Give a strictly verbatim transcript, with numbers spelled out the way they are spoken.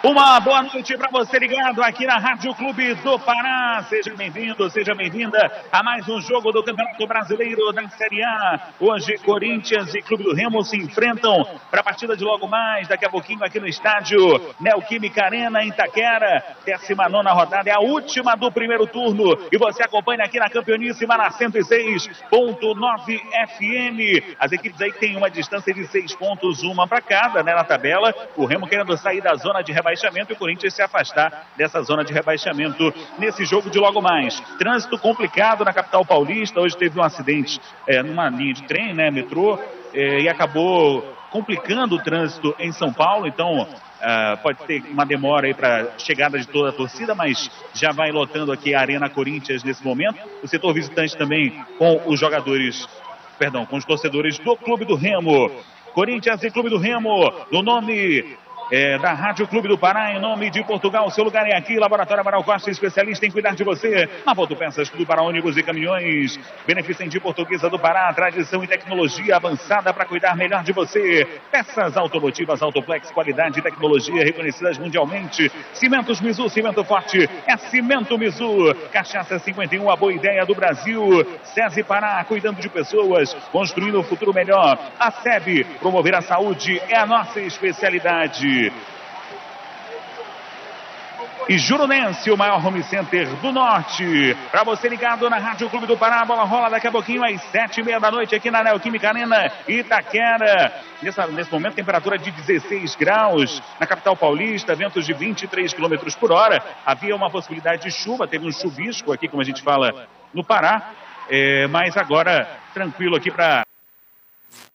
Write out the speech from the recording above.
Uma boa noite para você ligado aqui na Rádio Clube do Pará. Seja bem-vindo, seja bem-vinda a mais um jogo do Campeonato Brasileiro da Série A. Hoje, Corinthians e Clube do Remo se enfrentam para a partida de logo mais, daqui a pouquinho aqui no estádio Neoquímica Arena, em Itaquera. décima nona rodada, é a última do primeiro turno. E você acompanha aqui na Campeoníssima, na cento e seis ponto nove F M. As equipes aí têm uma distância de seis pontos, uma para cada, né, na tabela. O Remo querendo sair da zona de rebaixamento e o Corinthians se afastar dessa zona de rebaixamento nesse jogo de logo mais. Trânsito complicado na capital paulista. Hoje teve um acidente é, numa linha de trem, né, metrô, é, e acabou complicando o trânsito em São Paulo. Então uh, pode ter uma demora aí para chegada de toda a torcida, mas já vai lotando aqui a Arena Corinthians nesse momento. O setor visitante também com os jogadores, perdão, com os torcedores do Clube do Remo. Corinthians e Clube do Remo, no nome É, da Rádio Clube do Pará, em nome de Portugal, seu lugar é aqui. Laboratório Amaral Costa, especialista em cuidar de você. Na Autopeças Clube Pará, ônibus e caminhões. Beneficente Portuguesa do Pará, tradição e tecnologia avançada para cuidar melhor de você. Peças automotivas Autoplex, qualidade e tecnologia reconhecidas mundialmente. Cimentos Mizu, cimento forte é Cimento Mizu. Cachaça cinquenta e um, a boa ideia do Brasil. SESI Pará, cuidando de pessoas, construindo um futuro melhor. A S E B, promover a saúde é a nossa especialidade. E Juronense, o maior home center do norte. Para você ligado na Rádio Clube do Pará, a bola rola daqui a pouquinho às sete e meia da noite aqui na Neoquímica Arena, Itaquera. Nessa, nesse momento, temperatura de dezesseis graus na capital paulista, ventos de vinte e três quilômetros por hora. Havia uma possibilidade de chuva, teve um chuvisco aqui, como a gente fala, no Pará. É, mas agora, tranquilo aqui para